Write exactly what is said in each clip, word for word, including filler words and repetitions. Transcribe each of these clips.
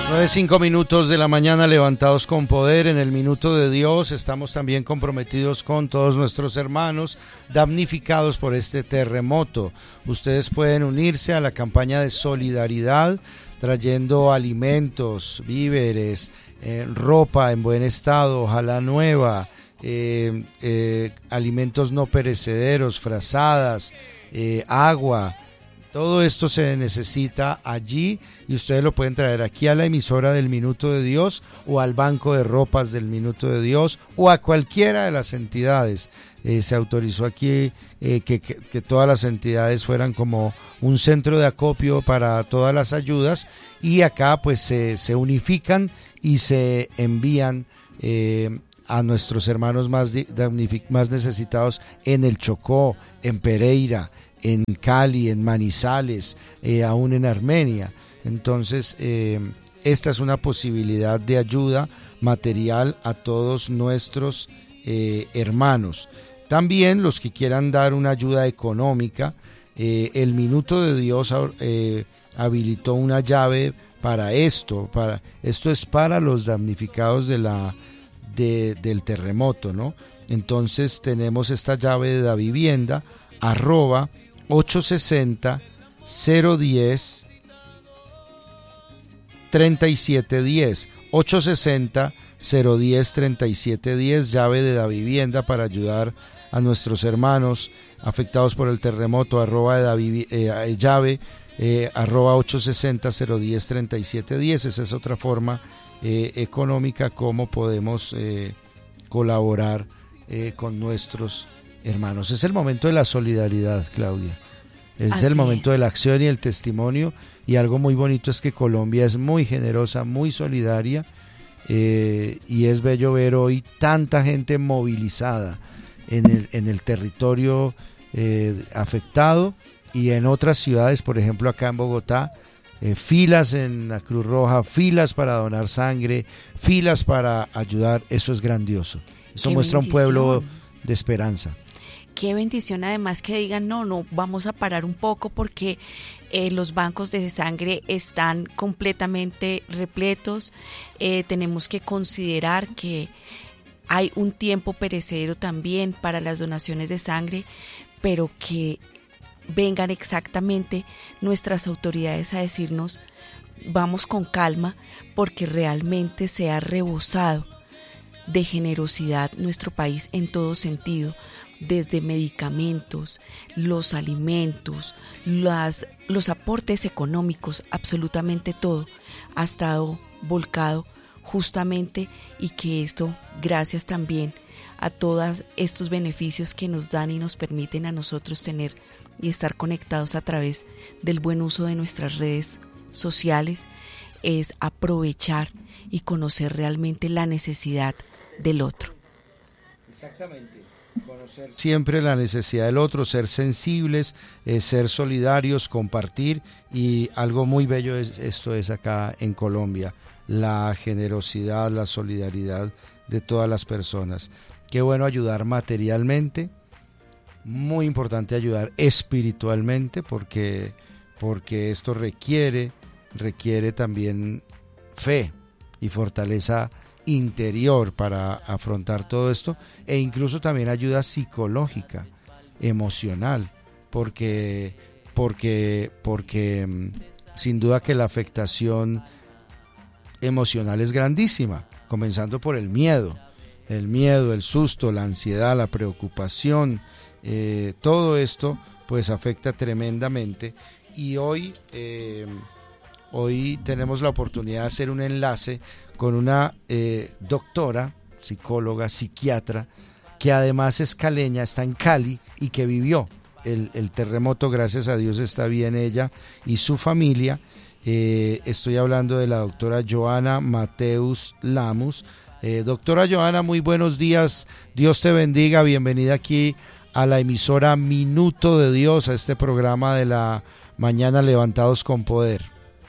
nueve, cinco minutos de la mañana, levantados con poder. En el minuto de Dios estamos también comprometidos con todos nuestros hermanos damnificados por este terremoto. Ustedes pueden unirse a la campaña de solidaridad trayendo alimentos, víveres, eh, ropa en buen estado, ojalá nueva, eh, eh, alimentos no perecederos, frazadas, eh, agua. Todo esto se necesita allí y ustedes lo pueden traer aquí a la emisora del Minuto de Dios o al Banco de Ropas del Minuto de Dios o a cualquiera de las entidades. Eh, se autorizó aquí eh, que, que, que todas las entidades fueran como un centro de acopio para todas las ayudas y acá pues se, se unifican y se envían eh, a nuestros hermanos más, más necesitados en el Chocó, en Pereira, en Cali, en Manizales, eh, aún en Armenia. Entonces, eh, esta es una posibilidad de ayuda material a todos nuestros eh, hermanos. También los que quieran dar una ayuda económica, eh, el Minuto de Dios eh, habilitó una llave para esto. Para, esto es para los damnificados de la, de, del terremoto, ¿no? Entonces tenemos esta llave de la vivienda, arroba ochocientos sesenta, cero diez, treinta y siete diez, ochocientos sesenta, cero diez, treinta y siete diez, llave de la vivienda para ayudar a nuestros hermanos afectados por el terremoto, arroba de la vivi- eh, llave, eh, arroba ochocientos sesenta, cero diez, treinta y siete diez. Esa es otra forma eh, económica como podemos eh, colaborar eh, con nuestros hermanos. Es el momento de la solidaridad, Claudia. Es Así el momento es. de la acción y el testimonio. Y algo muy bonito es que Colombia es muy generosa, muy solidaria. Eh, y es bello ver hoy tanta gente movilizada en el, en el territorio eh, afectado y en otras ciudades, por ejemplo acá en Bogotá, eh, filas en la Cruz Roja, filas para donar sangre, filas para ayudar. Eso es grandioso. Eso Qué muestra bendición. Un pueblo de esperanza. Qué bendición además que digan, no, no, vamos a parar un poco porque eh, los bancos de sangre están completamente repletos. Eh, tenemos que considerar que hay un tiempo perecedero también para las donaciones de sangre, pero que vengan exactamente nuestras autoridades a decirnos, vamos con calma porque realmente se ha rebosado de generosidad nuestro país en todo sentido. Desde medicamentos, los alimentos, las, los aportes económicos, absolutamente todo ha estado volcado justamente y que esto, gracias también a todos estos beneficios que nos dan y nos permiten a nosotros tener y estar conectados a través del buen uso de nuestras redes sociales, es aprovechar y conocer realmente la necesidad del otro. Exactamente. Conocer siempre la necesidad del otro, ser sensibles, eh, ser solidarios, compartir, y algo muy bello es, esto es acá en Colombia, la generosidad, la solidaridad de todas las personas. Qué bueno ayudar materialmente, muy importante ayudar espiritualmente porque, porque esto requiere, requiere también fe y fortaleza interior para afrontar todo esto, e incluso también ayuda psicológica, emocional, porque porque porque sin duda que la afectación emocional es grandísima, comenzando por el miedo, el miedo, el susto, la ansiedad, la preocupación, eh, todo esto pues afecta tremendamente. Y hoy eh, hoy tenemos la oportunidad de hacer un enlace con una eh, doctora, psicóloga, psiquiatra, que además es caleña, está en Cali y que vivió el, el terremoto, gracias a Dios está bien ella y su familia. Eh, estoy hablando de la doctora Joana Mateus Lamus. Eh, doctora Joana, muy buenos días, Dios te bendiga, bienvenida aquí a la emisora Minuto de Dios, a este programa de la mañana Levantados con Poder.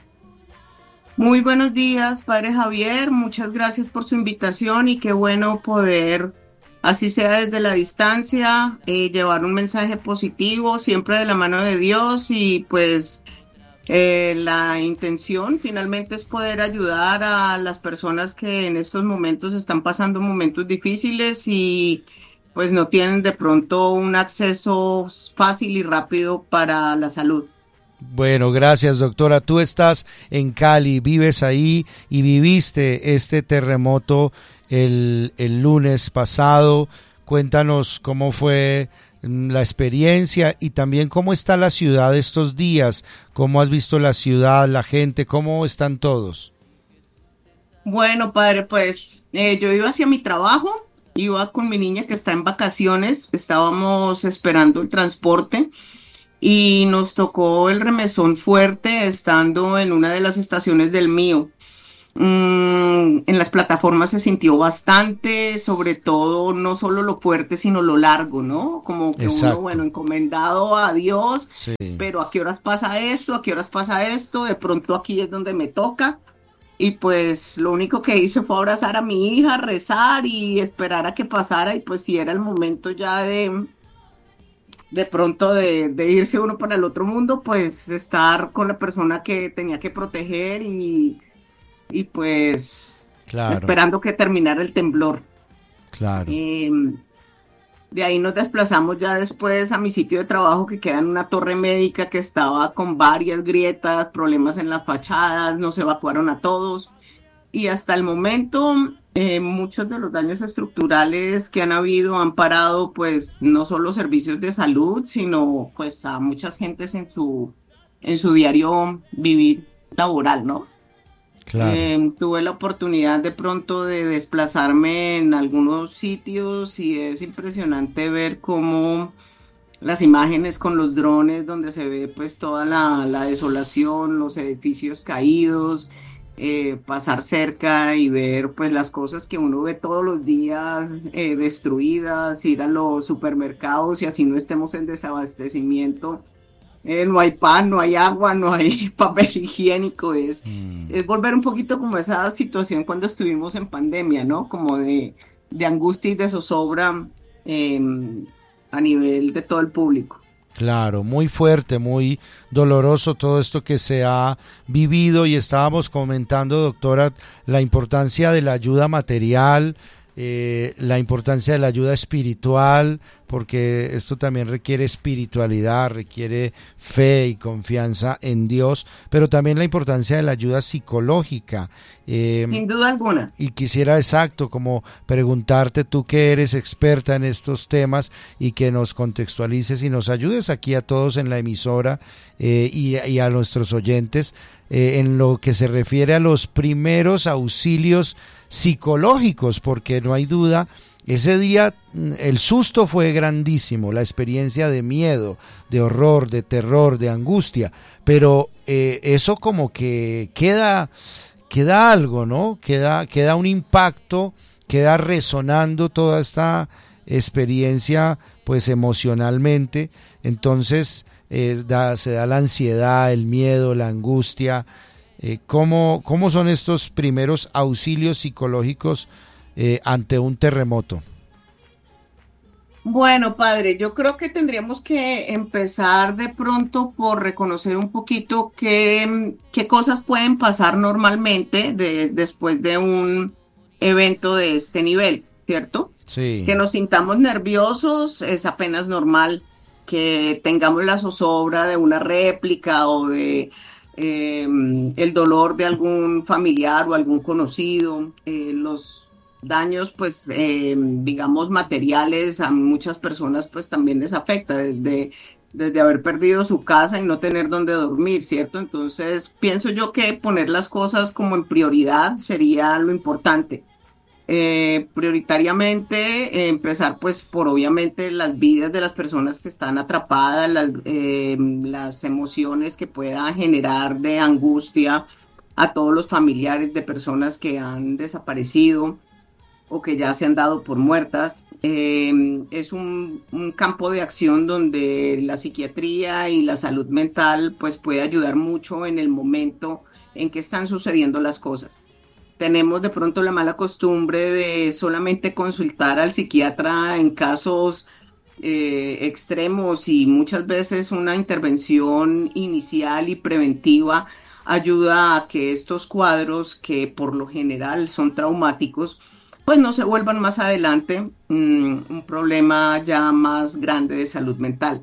Muy buenos días, Padre Javier, muchas gracias por su invitación y qué bueno poder, así sea desde la distancia, eh, llevar un mensaje positivo, siempre de la mano de Dios y pues Eh, la intención finalmente es poder ayudar a las personas que en estos momentos están pasando momentos difíciles y pues no tienen de pronto un acceso fácil y rápido para la salud. Bueno, gracias, doctora. Tú estás en Cali, vives ahí y viviste este terremoto el, el lunes pasado. Cuéntanos cómo fue la experiencia y también cómo está la ciudad estos días, cómo has visto la ciudad, la gente, cómo están todos. Bueno, padre, pues eh, yo iba hacia mi trabajo, iba con mi niña que está en vacaciones, estábamos esperando el transporte y nos tocó el remesón fuerte estando en una de las estaciones del mío. Mm, en las plataformas se sintió bastante, sobre todo no solo lo fuerte, sino lo largo, ¿no? Como que Exacto. uno, bueno, encomendado a Dios, Sí. pero ¿a qué horas pasa esto? ¿A qué horas pasa esto? De pronto aquí es donde me toca. Y pues lo único que hice fue abrazar a mi hija, rezar y esperar a que pasara. Y pues si era el momento ya de, de pronto de, de irse uno para el otro mundo, pues estar con la persona que tenía que proteger y, y pues Claro, esperando que terminara el temblor. claro. Eh, de ahí nos desplazamos ya después a mi sitio de trabajo que queda en una torre médica que estaba con varias grietas, problemas en las fachadas, nos evacuaron a todos y hasta el momento eh, muchos de los daños estructurales que han habido han parado pues no solo servicios de salud, sino pues a muchas gentes en su, en su diario vivir laboral, ¿no? Claro. Eh, tuve la oportunidad de pronto de desplazarme en algunos sitios y es impresionante ver cómo las imágenes con los drones donde se ve pues toda la, la desolación, los edificios caídos, eh, pasar cerca y ver pues las cosas que uno ve todos los días eh, destruidas, ir a los supermercados y así no estemos en desabastecimiento. Eh, no hay pan, no hay agua, no hay papel higiénico, es, Mm. es volver un poquito como esa situación cuando estuvimos en pandemia, ¿no? Como de, de angustia y de zozobra eh, a nivel de todo el público. Claro, muy fuerte, muy doloroso todo esto que se ha vivido y estábamos comentando, doctora, la importancia de la ayuda material, eh, la importancia de la ayuda espiritual, porque esto también requiere espiritualidad, requiere fe y confianza en Dios, pero también la importancia de la ayuda psicológica. Eh, Sin duda alguna. Y quisiera exacto como preguntarte tú que eres experta en estos temas y que nos contextualices y nos ayudes aquí a todos en la emisora eh, y, y a nuestros oyentes eh, en lo que se refiere a los primeros auxilios psicológicos, porque no hay duda, ese día el susto fue grandísimo, la experiencia de miedo, de horror, de terror, de angustia, pero eh, eso como que queda... queda algo, ¿no? Queda, queda un impacto, queda resonando toda esta experiencia, pues emocionalmente. Entonces eh, da, se da la ansiedad, el miedo, la angustia. Eh, ¿cómo, ¿Cómo son estos primeros auxilios psicológicos eh, ante un terremoto? Bueno, padre, yo creo que tendríamos que empezar de pronto por reconocer un poquito qué, qué cosas pueden pasar normalmente de, después de un evento de este nivel, ¿cierto? Sí. Que nos sintamos nerviosos es apenas normal, que tengamos la zozobra de una réplica o de eh, el dolor de algún familiar o algún conocido, eh, los daños, pues, eh, digamos, materiales a muchas personas, pues, también les afecta, desde, desde haber perdido su casa y no tener dónde dormir, ¿cierto? Entonces, pienso yo que poner las cosas como en prioridad sería lo importante. Eh, prioritariamente, eh, empezar, pues, por, obviamente, las vidas de las personas que están atrapadas, las, eh, las emociones que pueda generar de angustia a todos los familiares de personas que han desaparecido o que ya se han dado por muertas. Eh, es un, un campo de acción donde la psiquiatría y la salud mental pues puede ayudar mucho en el momento en que están sucediendo las cosas. Tenemos de pronto la mala costumbre de solamente consultar al psiquiatra en casos eh, extremos, y muchas veces una intervención inicial y preventiva ayuda a que estos cuadros, que por lo general son traumáticos, pues no se vuelvan más adelante mmm, un problema ya más grande de salud mental.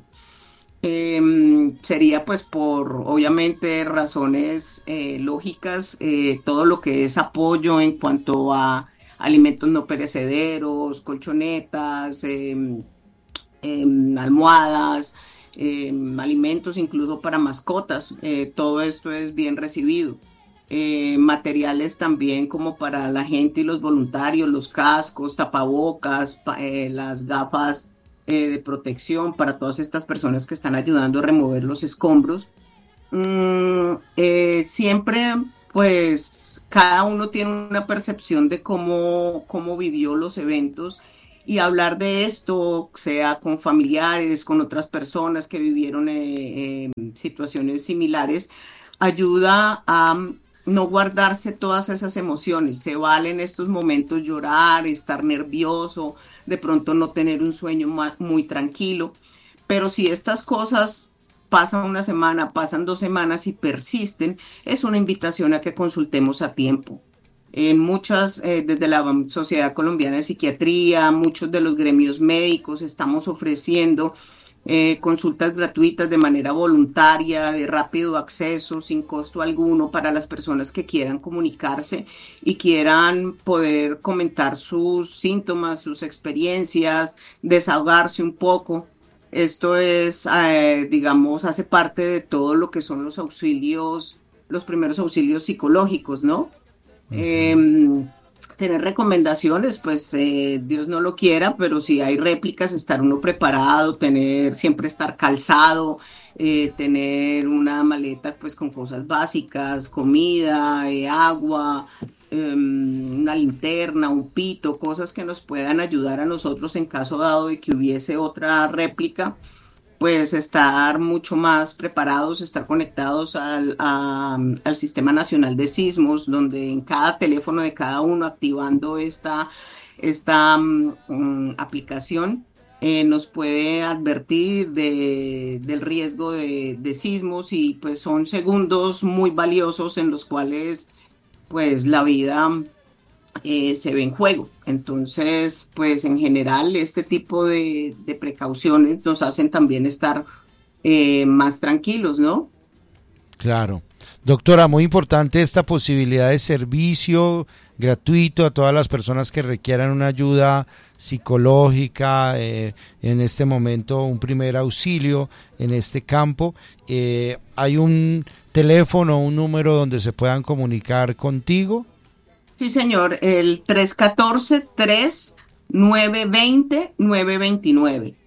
Eh, sería pues por obviamente razones eh, lógicas, eh, todo lo que es apoyo en cuanto a alimentos no perecederos, colchonetas, eh, eh, almohadas, eh, alimentos incluso para mascotas, eh, todo esto es bien recibido. Eh, materiales también como para la gente y los voluntarios, los cascos, tapabocas, pa, eh, las gafas eh, de protección para todas estas personas que están ayudando a remover los escombros. Mm, eh, siempre, pues, cada uno tiene una percepción de cómo, cómo vivió los eventos, y hablar de esto, sea con familiares, con otras personas que vivieron eh, eh, situaciones similares, ayuda a no guardarse todas esas emociones. Se vale en estos momentos llorar, estar nervioso, de pronto no tener un sueño muy tranquilo, pero si estas cosas pasan una semana, pasan dos semanas y persisten, es una invitación a que consultemos a tiempo. En muchas, eh, desde la Sociedad Colombiana de Psiquiatría, muchos de los gremios médicos estamos ofreciendo Eh, consultas gratuitas de manera voluntaria, de rápido acceso, sin costo alguno, para las personas que quieran comunicarse y quieran poder comentar sus síntomas, sus experiencias, desahogarse un poco. Esto es, eh, digamos, hace parte de todo lo que son los auxilios, los primeros auxilios psicológicos, ¿no? Uh-huh. Eh, tener recomendaciones, pues eh, Dios no lo quiera, pero si hay réplicas, estar uno preparado, tener, siempre estar calzado, eh, tener una maleta pues con cosas básicas, comida, eh, agua, eh, una linterna, un pito, cosas que nos puedan ayudar a nosotros en caso dado de que hubiese otra réplica, pues estar mucho más preparados, estar conectados al, a, al Sistema Nacional de Sismos, donde en cada teléfono de cada uno, activando esta, esta um, aplicación, eh, nos puede advertir de, del riesgo de, de sismos, y pues son segundos muy valiosos en los cuales pues la vida Eh, se ve en juego. Entonces, pues en general este tipo de, de precauciones nos hacen también estar eh, más tranquilos, ¿no? Claro. Doctora, muy importante esta posibilidad de servicio gratuito a todas las personas que requieran una ayuda psicológica, eh, en este momento un primer auxilio en este campo. Eh, ¿hay un teléfono, un número donde se puedan comunicar contigo? Sí, señor, el tres uno cuatro, tres nueve dos cero, nueve dos nueve.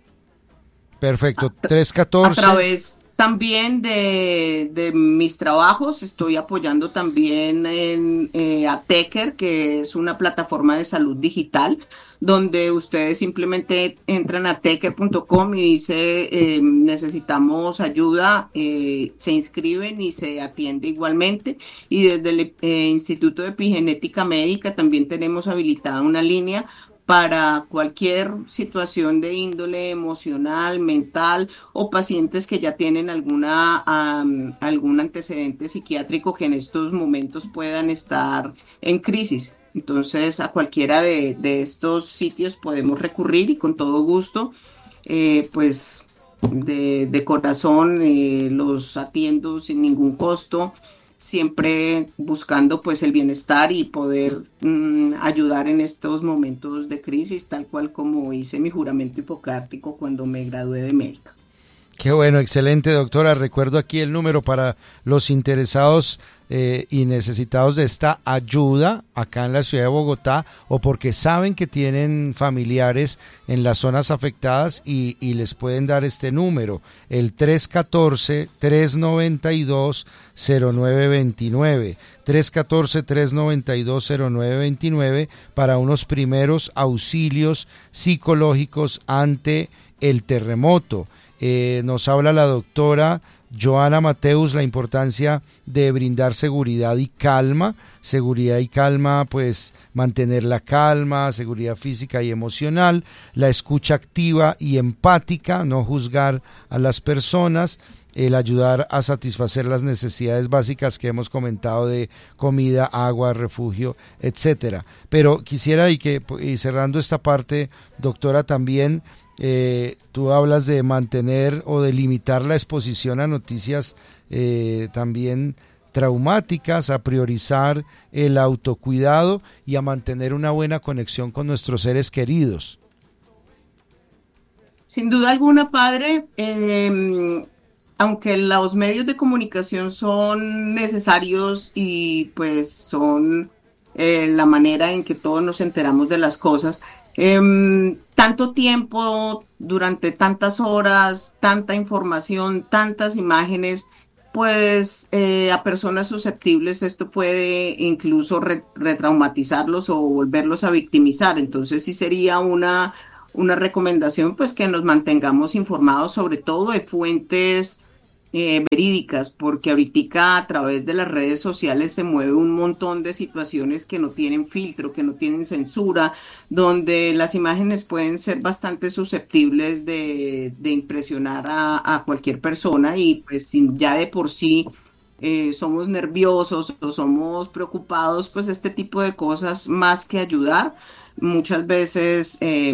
Perfecto, tres uno cuatro. A través también de, de mis trabajos, estoy apoyando también en, eh, a Tecker, que es una plataforma de salud digital, donde ustedes simplemente entran a tecker punto com y dice eh, necesitamos ayuda, eh, se inscriben y se atiende igualmente. Y desde el eh, Instituto de Epigenética Médica también tenemos habilitada una línea para cualquier situación de índole emocional, mental, o pacientes que ya tienen alguna um, algún antecedente psiquiátrico que en estos momentos puedan estar en crisis. Entonces, a cualquiera de, de estos sitios podemos recurrir, y con todo gusto, eh, pues de, de corazón eh, los atiendo sin ningún costo, siempre buscando pues el bienestar y poder mmm, ayudar en estos momentos de crisis, tal cual como hice mi juramento hipocrático cuando me gradué de médica. Qué bueno, excelente, doctora. Recuerdo aquí el número para los interesados eh, y necesitados de esta ayuda acá en la ciudad de Bogotá, o porque saben que tienen familiares en las zonas afectadas y, y les pueden dar este número, el tres uno cuatro, tres nueve dos, cero nueve dos nueve, tres uno cuatro, tres nueve dos, cero nueve dos nueve, para unos primeros auxilios psicológicos ante el terremoto. Eh, nos habla la doctora Joana Mateus, la importancia de brindar seguridad y calma, seguridad y calma, pues mantener la calma, seguridad física y emocional, la escucha activa y empática, no juzgar a las personas, el ayudar a satisfacer las necesidades básicas que hemos comentado de comida, agua, refugio, etcétera. Pero quisiera, y que y cerrando esta parte, doctora, también Eh, tú hablas de mantener o de limitar la exposición a noticias eh, también traumáticas, a priorizar el autocuidado y a mantener una buena conexión con nuestros seres queridos. Sin duda alguna, padre, eh, aunque los medios de comunicación son necesarios y pues son eh, la manera en que todos nos enteramos de las cosas, Eh, tanto tiempo, durante tantas horas, tanta información, tantas imágenes, pues eh, a personas susceptibles esto puede incluso re retraumatizarlos o volverlos a victimizar. Entonces sí sería una, una recomendación pues que nos mantengamos informados sobre todo de fuentes Eh, verídicas, porque ahorita a través de las redes sociales se mueve un montón de situaciones que no tienen filtro, que no tienen censura, donde las imágenes pueden ser bastante susceptibles de, de impresionar a, a cualquier persona y pues si ya de por sí eh, somos nerviosos o somos preocupados, pues este tipo de cosas más que ayudar, muchas veces eh,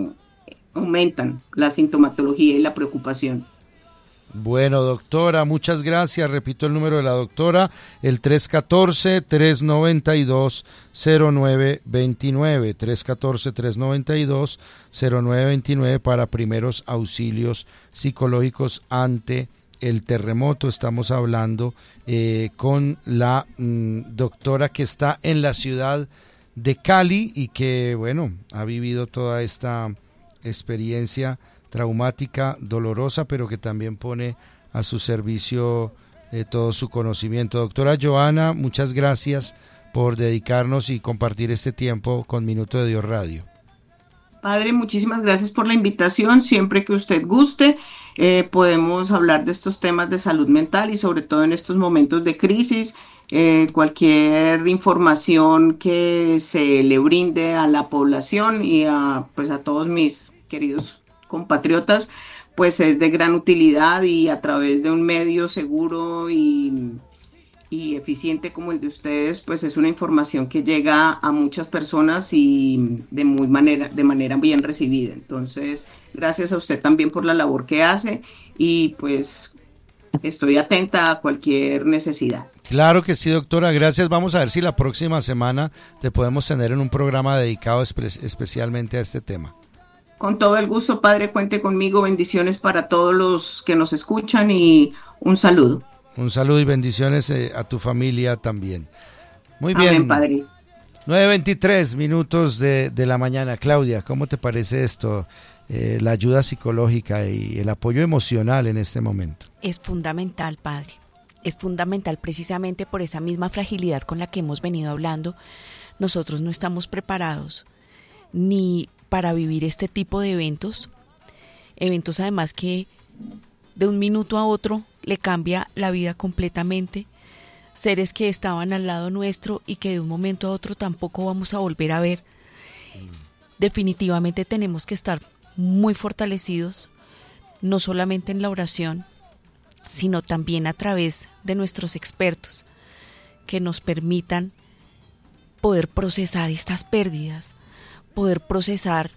aumentan la sintomatología y la preocupación. Bueno, doctora, muchas gracias. Repito el número de la doctora, el tres uno cuatro, tres nueve dos, cero nueve dos nueve, tres uno cuatro, tres nueve dos, cero nueve dos nueve para primeros auxilios psicológicos ante el terremoto. Estamos hablando eh, con la mm, doctora que está en la ciudad de Cali y que, bueno, ha vivido toda esta experiencia traumática, dolorosa, pero que también pone a su servicio eh, todo su conocimiento. Doctora Joana, muchas gracias por dedicarnos y compartir este tiempo con Minuto de Dios Radio. Padre, muchísimas gracias por la invitación. Siempre que usted guste, eh, podemos hablar de estos temas de salud mental y sobre todo en estos momentos de crisis. Eh, cualquier información que se le brinde a la población y a, pues a todos mis queridos compatriotas, pues es de gran utilidad y a través de un medio seguro y, y eficiente como el de ustedes, pues es una información que llega a muchas personas y de muy manera, de manera bien recibida. Entonces, gracias a usted también por la labor que hace y pues estoy atenta a cualquier necesidad. Claro que sí, doctora, gracias. Vamos a ver si la próxima semana te podemos tener en un programa dedicado espe- especialmente a este tema. Con todo el gusto, padre, cuente conmigo. Bendiciones para todos los que nos escuchan y un saludo. Un saludo y bendiciones eh, a tu familia también. Muy bien. Amén, padre. nueve veintitrés minutos de, de la mañana. Claudia, ¿cómo te parece esto? Eh, la ayuda psicológica y el apoyo emocional en este momento. Es fundamental, padre. Es fundamental precisamente por esa misma fragilidad con la que hemos venido hablando. Nosotros no estamos preparados ni para vivir este tipo de eventos, eventos además que de un minuto a otro le cambia la vida completamente, seres que estaban al lado nuestro y que de un momento a otro tampoco vamos a volver a ver. Definitivamente tenemos que estar muy fortalecidos, no solamente en la oración, sino también a través de nuestros expertos, que nos permitan poder procesar estas pérdidas, poder procesar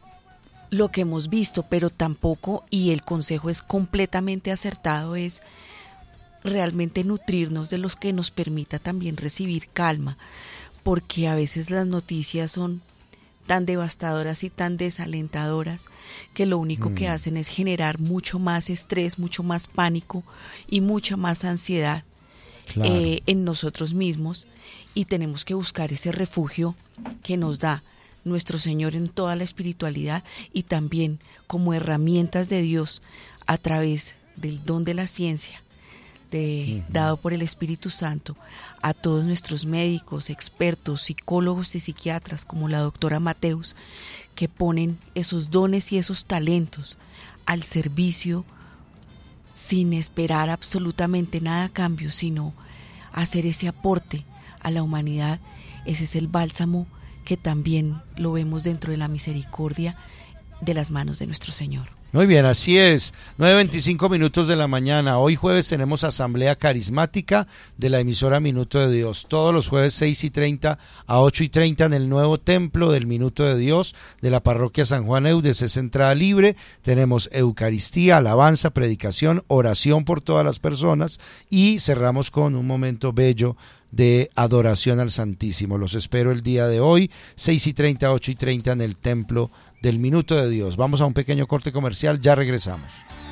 lo que hemos visto, pero tampoco, y el consejo es completamente acertado, es realmente nutrirnos de los que nos permita también recibir calma, porque a veces las noticias son tan devastadoras y tan desalentadoras que lo único mm. que hacen es generar mucho más estrés, mucho más pánico y mucha más ansiedad claro. eh, en nosotros mismos, y tenemos que buscar ese refugio que nos da nuestro Señor en toda la espiritualidad y también como herramientas de Dios a través del don de la ciencia de, uh-huh. dado por el Espíritu Santo a todos nuestros médicos, expertos, psicólogos y psiquiatras como la doctora Mateus, que ponen esos dones y esos talentos al servicio sin esperar absolutamente nada a cambio, sino hacer ese aporte a la humanidad, ese es el bálsamo que también lo vemos dentro de la misericordia de las manos de nuestro Señor. Muy bien, así es, nueve veinticinco minutos de la mañana. Hoy jueves tenemos asamblea carismática de la emisora Minuto de Dios. Todos los jueves seis y treinta a ocho y treinta en el nuevo templo del Minuto de Dios de la parroquia San Juan Eudes. Es entrada libre. Tenemos Eucaristía, alabanza, predicación, oración por todas las personas y cerramos con un momento bello de adoración al Santísimo. Los espero el día de hoy, seis y treinta, ocho y treinta en el templo del Minuto de Dios. Vamos a un pequeño corte comercial, ya regresamos.